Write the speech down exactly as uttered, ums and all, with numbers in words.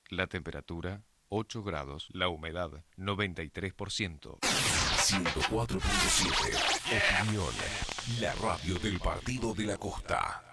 La temperatura, ocho grados. La humedad, noventa y tres por ciento. ciento cuatro punto siete. Opinión. La radio del Partido de la Costa.